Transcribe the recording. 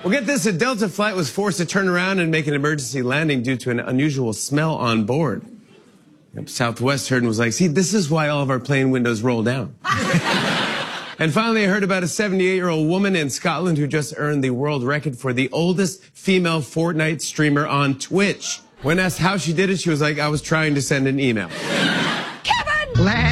Well, get this, a Delta flight was forced to turn around and make an emergency landing due to an unusual smell on board. Southwest heard and was like, see, this is why all of our plane windows roll down. And finally, I heard about a 78-year-old woman in Scotland who just earned the world record for the oldest female Fortnite streamer on Twitch. When asked how she did it, she was like, I was trying to send an email. Kevin!